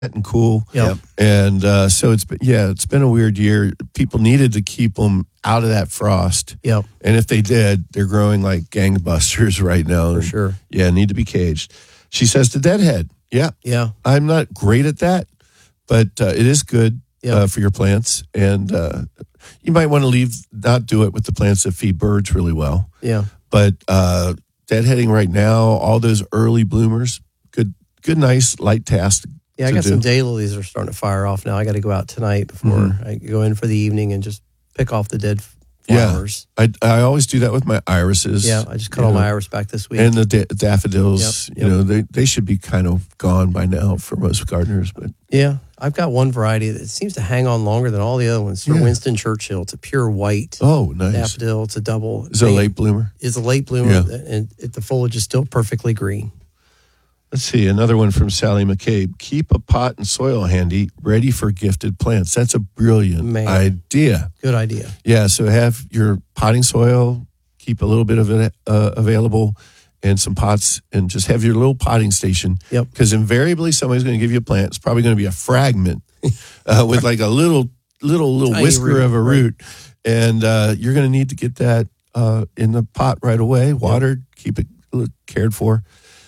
and cool. Yep. And so it's been a weird year. People needed to keep them out of that frost. Yep. And if they did, they're growing like gangbusters right now. For sure. Yeah, need to be caged. She says to deadhead. Yeah. Yeah. I'm not great at that, but it is good Yep. for your plants. And you might want to not do it with the plants that feed birds really well. Yeah. But deadheading right now, all those early bloomers, good, nice, light task. Yeah, I got some daylilies that are starting to fire off now. I got to go out tonight before I go in for the evening and just pick off the dead flowers. Yeah, I always do that with my irises. Yeah, I just cut all my iris back this week. And the daffodils, Yep. you know, they should be kind of gone by now for most gardeners. But yeah, I've got one variety that seems to hang on longer than all the other ones. Yeah. Winston Churchill. It's a pure white nice. daffodil. It's a double. Is it a late bloomer? It's a late bloomer, Yeah. and the foliage is still perfectly green. Let's see, another one from Sally McCabe. Keep a pot and soil handy, ready for gifted plants. That's a brilliant idea. Good idea. Yeah, so have your potting soil, keep a little bit of it available, and some pots, and just have your little potting station. Yep. Because invariably somebody's going to give you a plant. It's probably going to be a fragment with like a little whisker of a root. And you're going to need to get that in the pot right away, watered, keep it cared for.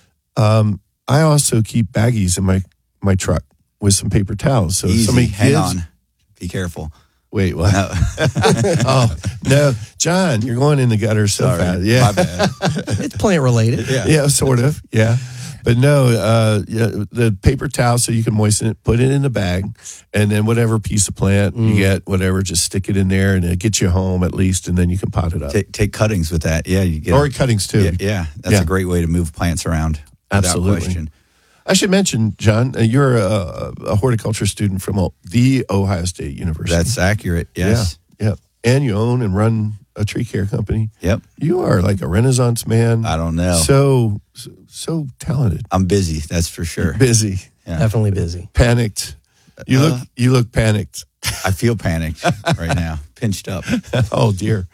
I also keep baggies in my truck with some paper towels. So Easy. somebody Hang on. Be careful. Wait, what? No. Oh, no. John, you're going in the gutter so fast. Yeah. My bad. It's plant related. Yeah, sort of. Yeah. But no, the paper towel so you can moisten it, put it in the bag, and then whatever piece of plant you get, whatever, just stick it in there and it gets you home at least, and then you can pot it up. Take cuttings with that. Yeah. You get Or cuttings too. Yeah. That's a great way to move plants around. Absolutely. Without question. I should mention, John, you're a horticulture student from the Ohio State University. That's accurate. Yes. Yeah. And you own and run a tree care company. Yep. You are like a Renaissance man. I don't know. So talented. I'm busy. That's for sure. Busy. Yeah. Definitely busy. Panicked. You look panicked. I feel panicked right now. Pinched up. Oh dear.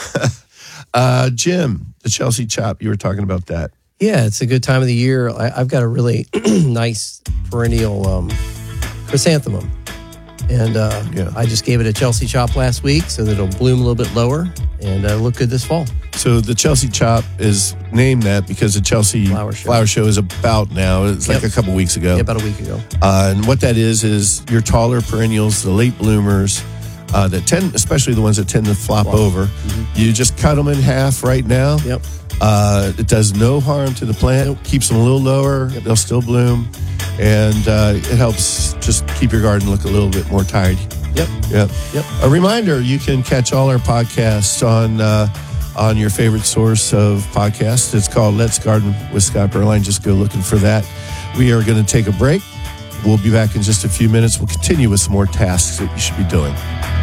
Jim, the Chelsea chop. You were talking about that. Yeah, it's a good time of the year. I've got a really nice perennial chrysanthemum. And I just gave it a Chelsea chop last week so that it'll bloom a little bit lower and look good this fall. So the Chelsea chop is named that because the Chelsea Flower Show is about now. It's like a couple weeks ago. Yeah, about a week ago. And what that is your taller perennials, the late bloomers, that tend, especially the ones that tend to flop over. Mm-hmm. You just cut them in half right now. Yep. It does no harm to the plant. Keeps them a little lower. They'll still bloom. And it helps just keep your garden look a little bit more tidy. Yep. A reminder, you can catch all our podcasts on your favorite source of podcasts. It's called Let's Garden with Scott Berline. Just go looking for that. We are going to take a break. We'll be back in just a few minutes. We'll continue with some more tasks that you should be doing.